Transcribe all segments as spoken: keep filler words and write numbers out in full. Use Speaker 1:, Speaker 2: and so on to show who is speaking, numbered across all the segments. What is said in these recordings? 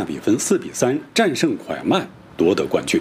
Speaker 1: 大比分四比三战胜蒯曼，夺得冠军。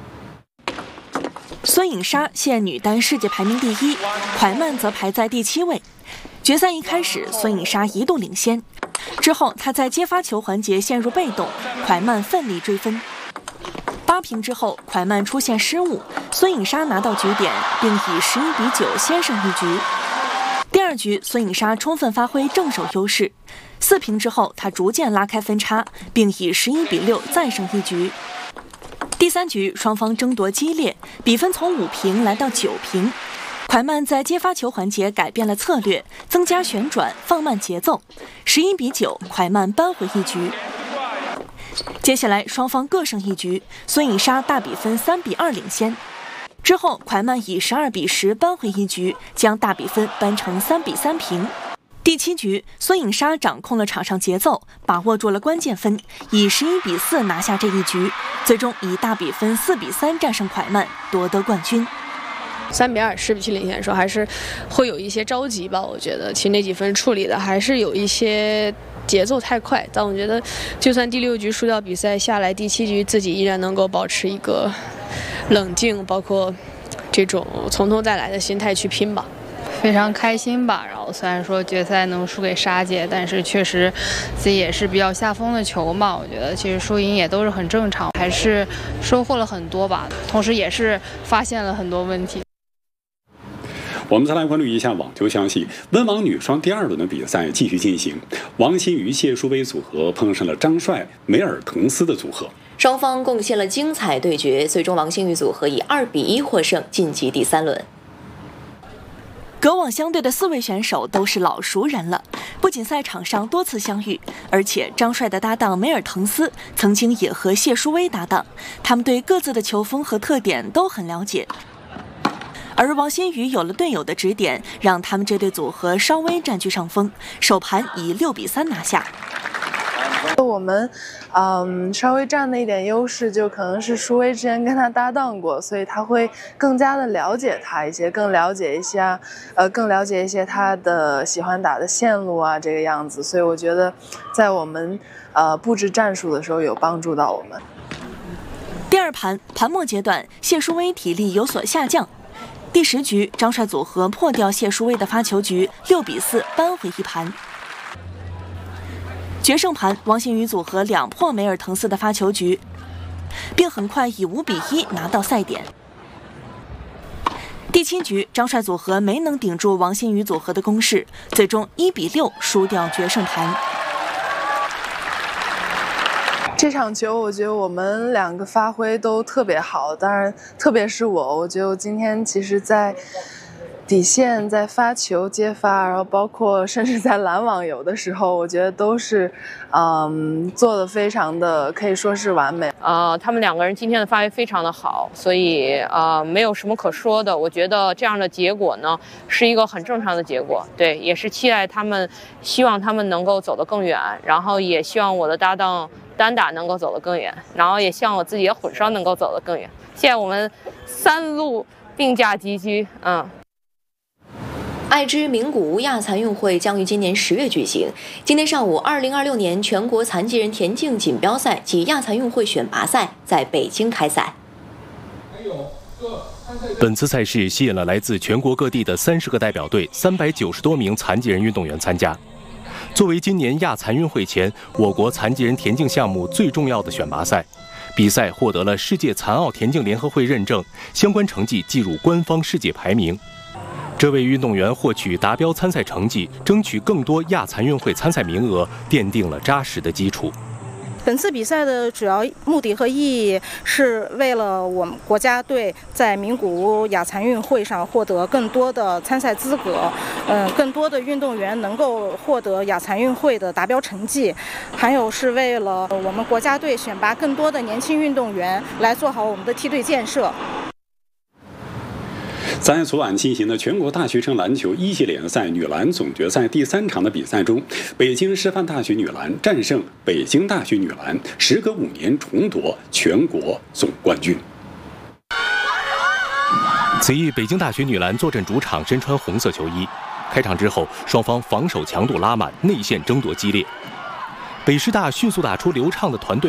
Speaker 2: 孙颖莎现女单世界排名第一，蒯曼则排在第七位。决赛一开始，孙颖莎一度领先，之后她在接发球环节陷入被动，蒯曼奋力追分。八平之后，蒯曼出现失误，孙颖莎拿到局点，并以十一比九先胜一局。第二局，孙颖莎充分发挥正手优势，四平之后，她逐渐拉开分差，并以十一比六再胜一局。第三局，双方争夺激烈，比分从五平来到九平。蒯曼在接发球环节改变了策略，增加旋转，放慢节奏，十一比九，蒯曼扳回一局。接下来双方各胜一局，孙颖莎大比分三比二领先。之后，蒯曼以十二比十扳回一局，将大比分扳成三比三平。第七局，孙颖莎掌控了场上节奏，把握住了关键分，以十一比四拿下这一局，最终以大比分四比三战胜蒯曼，夺得冠军。
Speaker 3: 三比二、十比七领先的时候，还是会有一些着急吧。我觉得其实那几分处理的还是有一些节奏太快，但我觉得就算第六局输掉比赛下来，第七局自己依然能够保持一个冷静，包括这种从头再来的心态去拼吧。
Speaker 4: 非常开心吧，然后虽然说决赛能输给莎姐，但是确实自己也是比较下风的球嘛，我觉得其实输赢也都是很正常，还是收获了很多吧，同时也是发现了很多问题。
Speaker 1: 我们再来关注一下网球消息，温网女双第二轮的比赛继续进行，王欣瑜谢淑薇组合碰上了张帅梅尔滕斯的组合，
Speaker 5: 双方贡献了精彩对决，最终王欣瑜组合以二比一获胜，晋级第三轮。
Speaker 2: 隔网相对的四位选手都是老熟人了，不仅赛场上多次相遇，而且张帅的搭档梅尔滕斯曾经也和谢淑薇搭档，他们对各自的球风和特点都很了解。而王欣瑜有了队友的指点，让他们这对组合稍微占据上风，首盘以六比三拿下。
Speaker 6: 我们，嗯，稍微占了一点优势，就可能是舒薇之前跟他搭档过，所以他会更加的了解他一些，更了解一些，呃，更了解一些他的喜欢打的线路啊，这个样子。所以我觉得，在我们呃布置战术的时候有帮助到我们。
Speaker 2: 第二盘盘末阶段，谢淑薇体力有所下降。第十局，张帅组合破掉谢淑薇的发球局，六比四扳回一盘。决胜盘，王欣瑜组合两破梅尔滕斯的发球局，并很快以五比一拿到赛点。第七局，张帅组合没能顶住王欣瑜组合的攻势，最终一比六输掉决胜盘。
Speaker 6: 这场球我觉得我们两个发挥都特别好，当然特别是我，我觉得我今天其实在底线，在发球接发，然后包括甚至在拦网有的时候，我觉得都是嗯做的非常的可以说是完美。
Speaker 7: 呃，他们两个人今天的发挥非常的好，所以呃没有什么可说的。我觉得这样的结果呢是一个很正常的结果，对，也是期待他们，希望他们能够走得更远，然后也希望我的搭档单打能够走得更远，然后也希望我自己的混双能够走得更远。现在我们三路并驾齐驱，嗯。
Speaker 5: 爱知名古屋亚残运会将于今年十月举行。今天上午，二零二六年全国残疾人田径锦标赛及亚残运会选拔赛在北京开赛。
Speaker 8: 本次赛事吸引了来自全国各地的三十个代表队、三百九十多名残疾人运动员参加。作为今年亚残运会前我国残疾人田径项目最重要的选拔赛，比赛获得了世界残奥田径联合会认证，相关成绩计入官方世界排名。这为运动员获取达标参赛成绩、争取更多亚残运会参赛名额奠定了扎实的基础。
Speaker 9: 本次比赛的主要目的和意义是为了我们国家队在名古屋亚残运会上获得更多的参赛资格，嗯，更多的运动员能够获得亚残运会的达标成绩，还有是为了我们国家队选拔更多的年轻运动员来做好我们的梯队建设。
Speaker 1: 在昨晚进行的全国大学生篮球一级联赛女篮总决赛第三场的比赛中，北京师范大学女篮战胜北京大学女篮，时隔五年重夺全国总冠军。
Speaker 8: 此役北京大学女篮坐镇主场，身穿红色球衣。开场之后，双方防守强度拉满，内线争夺激烈。北师大迅速打出流畅的团队